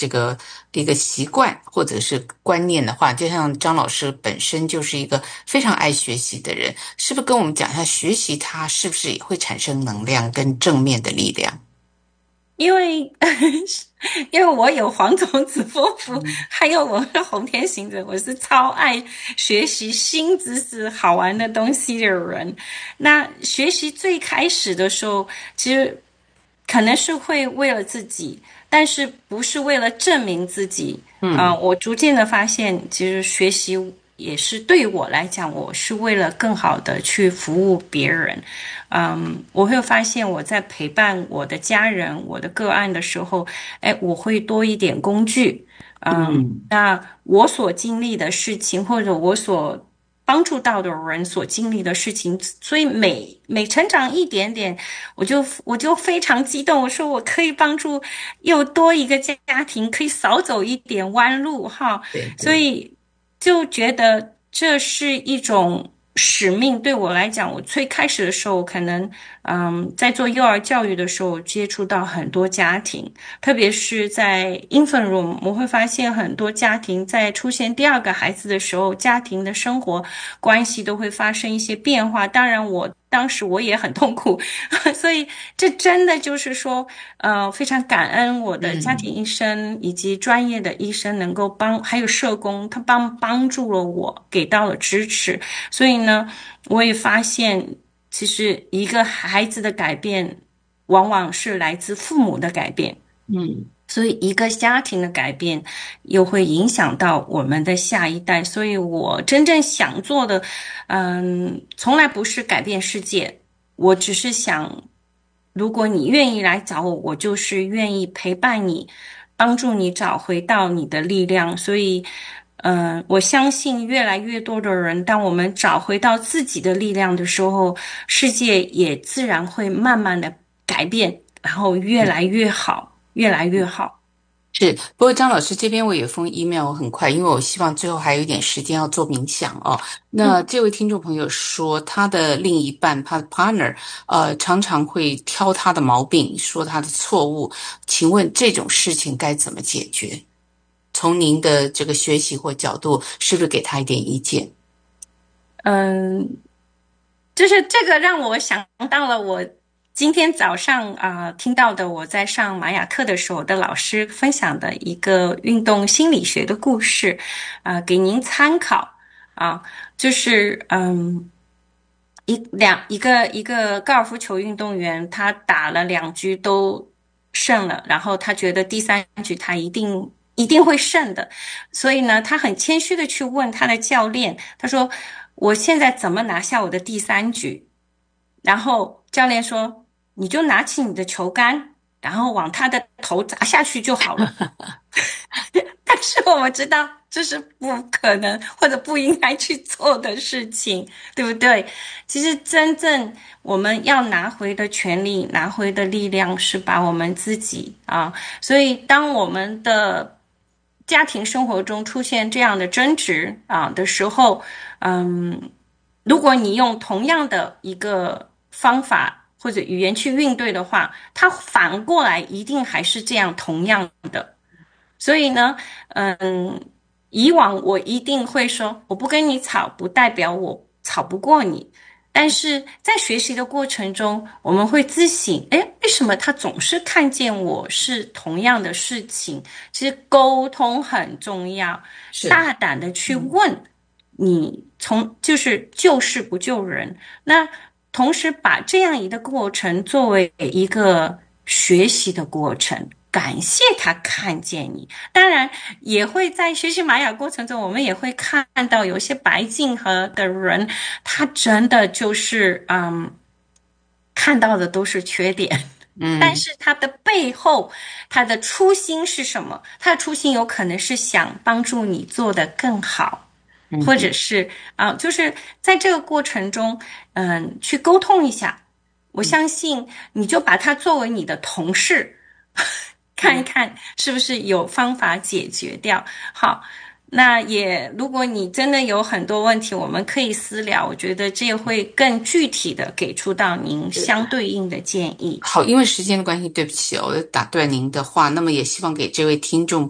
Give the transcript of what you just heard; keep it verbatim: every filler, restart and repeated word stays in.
这个一个习惯或者是观念的话，就像张老师本身就是一个非常爱学习的人，是不是跟我们讲一下学习它是不是也会产生能量跟正面的力量？ 因为因为我有黄种子波幅，还有我是红天行者，我是超爱学习新知识、好玩的东西的人。那学习最开始的时候，其实可能是会为了自己，但是不是为了证明自己。啊、呃嗯我逐渐的发现，其实学习也是对于我来讲，我是为了更好的去服务别人。嗯，我会发现我在陪伴我的家人、我的个案的时候，哎，我会多一点工具。嗯， 嗯那我所经历的事情，或者我所帮助到的人所经历的事情，所以每每成长一点点，我就我就非常激动。我说我可以帮助又多一个家庭，可以少走一点弯路哈。 对对。 所以就觉得这是一种使命。对我来讲，我最开始的时候，可能嗯，在做幼儿教育的时候，接触到很多家庭，特别是在 infant room，我会发现很多家庭在出现第二个孩子的时候，家庭的生活关系都会发生一些变化。当然，我当时我也很痛苦，所以这真的就是说，呃，非常感恩我的家庭嗯。 医生以及专业的医生能够帮，还有社工，他帮帮助了我，给到了支持。所以呢，我也发现，其实一个孩子的改变，往往是来自父母的改变。 嗯。 所以，一个家庭的改变又会影响到我们的下一代。所以我真正想做的，嗯，从来不是改变世界，我只是想，如果你愿意来找我，我就是愿意陪伴你，帮助你找回到你的力量。所以，嗯，我相信越来越多的人，当我们找回到自己的力量的时候，世界也自然会慢慢的改变，然后越来越好。越来越好。 是，不过张老师这边我有封 email，我很快，因为我希望最后还有一点时间要做冥想哦。那嗯这位听众朋友说，他的另一半，他的 partner，呃，常常会挑他的毛病，说他的错误。请问这种事情该怎么解决？从您的这个学习或角度，是不是给他一点意见？ 嗯，就是这个让我想到了我今天早上啊、呃听到的，我在上玛雅课的时候的老师分享的一个运动心理学的故事，啊、给您参考啊。就是嗯，一两一个一个高尔夫球运动员，他打了两局都胜了，然后他觉得第三局他一定一定会胜的，所以呢，他很谦虚的去问他的教练，他说：“我现在怎么拿下我的第三局？”然后教练说：“你就拿起你的球杆，然后往他的头砸下去就好了。”但是我们知道这是不可能或者不应该去做的事情，对不对？其实真正我们要拿回的权利、拿回的力量，是把我们自己啊。所以，当我们的家庭生活中出现这样的争执啊的时候，嗯，如果你用同样的一个方法或者语言去应对的话，它反过来一定还是这样同样的。所以呢，嗯，以往我一定会说，我不跟你吵，不代表我吵不过你。但是在学习的过程中，我们会自省，诶，为什么他总是看见我是同样的事情？其实沟通很重要， 是。 大胆的去嗯。 问你从就是救事不救人。那同时把这样一个过程作为一个学习的过程。感谢他看见你，当然也会在学习玛雅过程中，我们也会看到有些白净和的人，他真的就是嗯，看到的都是缺点，但嗯。 是他的背后，他的初心是什么？他的初心有可能是想帮助你做得更好，或者嗯。 是啊、呃就是在这个过程中，嗯，去沟通一下。我相信你就把他作为你的同事。看一嗯。 看是不是有方法解决掉。好，那也如果你真的有很多问题，我们可以私聊，我觉得这也会更具体的给出到您相对应的建议。 好，因为时间的关系，对不起哦，我打断您的话。那么也希望给这位听众